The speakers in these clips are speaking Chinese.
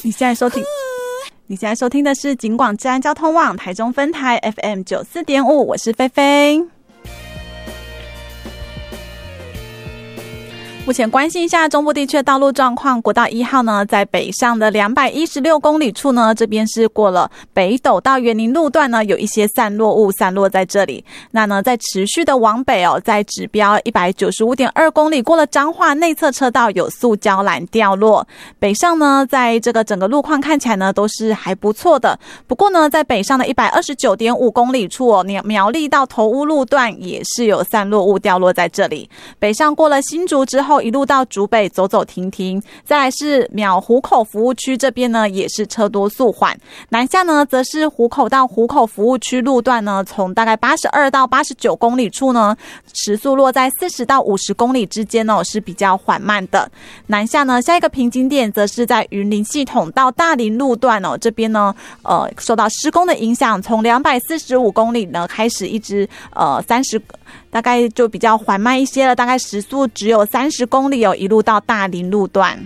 你现在收听的是警广治安交通网台中分台 FM 94.5，我是菲菲。目前关心一下中部地区的道路状况，国道1号呢，在北上的216公里处呢，这边是过了北斗到园林路段呢，有一些散落物散落在这里。那呢，在持续的往北哦，在指标 195.2 公里过了彰化内侧车道有塑胶栏掉落。北上呢，在这个整个路况看起来呢，都是还不错的。不过呢，在北上的 129.5 公里处哦，苗栗到头屋路段也是有散落物掉落在这里。北上过了新竹之后，一路到竹北走走停停，再来是苗湖口服务区这边呢，也是车多速缓。南下呢，则是湖口到湖口服务区路段呢，从大概82到89公里处呢，时速落在40到50公里之间哦，是比较缓慢的。南下呢，下一个瓶颈点则是在云林系统到大林路段哦，这边呢，受到施工的影响，从245公里呢开始一直30。大概就比较缓慢一些了，大概时速只有30公里哦，一路到大林路段。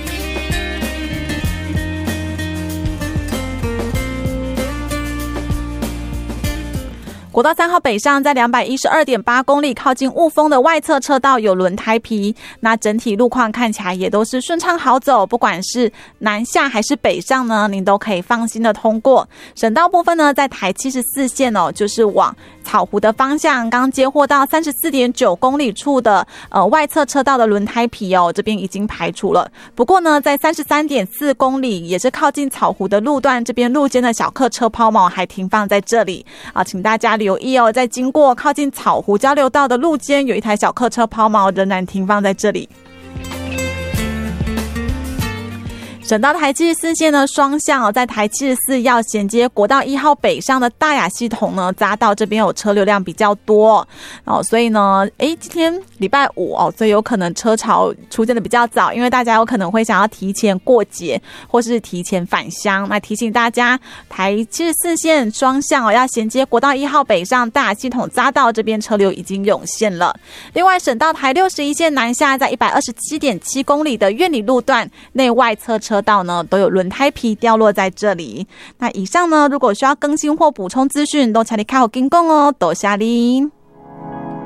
国道3号北上在 212.8 公里靠近雾峰的外侧车道有轮胎皮，那整体路况看起来也都是顺畅好走，不管是南下还是北上呢，您都可以放心的通过。省道部分呢，在台74线哦，就是往草湖的方向，刚接获到 34.9 公里处的外侧车道的轮胎皮哦，这边已经排除了。不过呢，在 33.4 公里也是靠近草湖的路段，这边路肩的小客车抛锚还停放在这里啊，请大家留意哦，在经过靠近草湖交流道的路肩，有一台小客车抛锚仍然停放在这里。省道台74线呢，双向哦，在台74要衔接国道1号北上的大雅系统呢，匝道这边有车流量比较多哦，所以呢，今天礼拜5哦，所以有可能车潮出现的比较早，因为大家有可能会想要提前过节或是提前返乡。那提醒大家，台74线双向哦，要衔接国道1号北上大雅系统匝道这边车流已经涌现了。另外，省道台61线南下在 127.7 公里的苑里路段内外侧车道呢，都有轮胎皮掉落在这里。那以上呢，如果需要更新或补充资讯，都请你开好跟讲哦，多谢你。